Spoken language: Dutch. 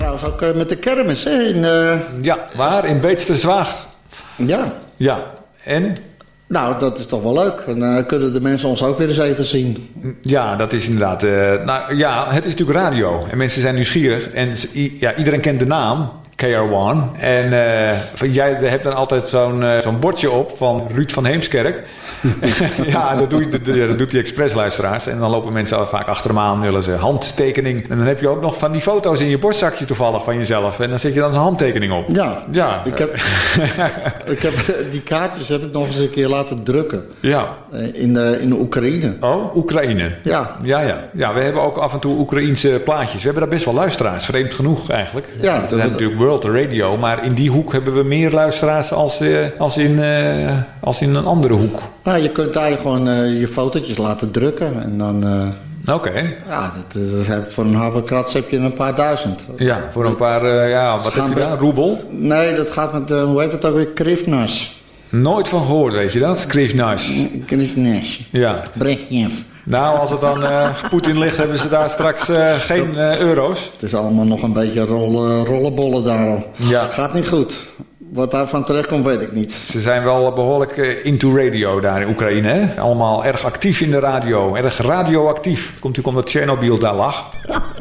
trouwens ook met de kermis, hè? Ja, waar? In Beetsterzwaag. Ja. Ja, en? Nou, dat is toch wel leuk. Dan kunnen de mensen ons ook weer eens even zien. Ja, dat is inderdaad... het is natuurlijk radio. En mensen zijn nieuwsgierig. En iedereen kent de naam. KR1. En jij hebt dan altijd zo'n bordje op van Ruud van Heemskerk. Ja, dat doet die expressluisteraars. En dan lopen mensen vaak achter hem aan, willen ze handtekening. En dan heb je ook nog van die foto's in je borstzakje toevallig van jezelf. En dan zet je dan een handtekening op. Ja. Ik heb die kaartjes heb ik nog eens een keer laten drukken. Ja. In Oekraïne. Oh, Oekraïne. Ja. Ja, we hebben ook af en toe Oekraïense plaatjes. We hebben daar best wel luisteraars. Vreemd genoeg eigenlijk. Ja, dat is natuurlijk World Radio. Maar in die hoek hebben we meer luisteraars als in een andere hoek. Nou, je kunt daar gewoon je fotootjes laten drukken. En dan... Oké. Ja, voor een habbekrats heb je een paar duizend. Ja, voor een paar... wat heb je daar? Roebel? Nee, dat gaat met... hoe heet het ook weer? Krivnas. Nooit van gehoord, weet je dat? Krivnas. Krivnas. Ja. Brezhnev. Nou, als het dan Poetin ligt, hebben ze daar straks geen euro's. Het is allemaal nog een beetje rollenbollen daarom. Ja. Gaat niet goed. Wat daarvan terechtkomt, weet ik niet. Ze zijn wel behoorlijk into radio daar in Oekraïne. Hè? Allemaal erg actief in de radio. Erg radioactief. Komt natuurlijk omdat Tsjernobyl daar lag.